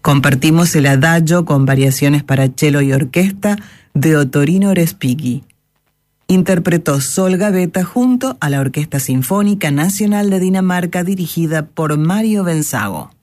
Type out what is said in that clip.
Compartimos el adagio con variaciones para cello y orquesta de Ottorino Respighi. Interpretó Sol Gavetta junto a la Orquesta Sinfónica Nacional de Dinamarca dirigida por Mario Benzago.